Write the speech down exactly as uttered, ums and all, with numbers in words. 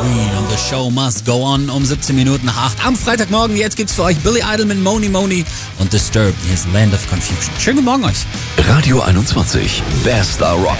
Green und The Show Must Go On um siebzehn Minuten nach acht am Freitagmorgen. Jetzt gibt's für euch Billy Idol mit Moni Moni und Disturbed. Hier ist Land of Confusion. Schönen guten Morgen euch. Radio einundzwanzig, bester Rock